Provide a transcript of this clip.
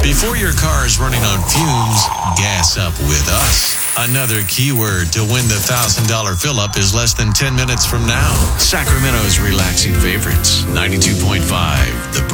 Before your car is running on fumes, gas up with us. Another keyword to win the $1,000 fill-up is less than 10 minutes from now. Sacramento's relaxing favorites, 92.5, The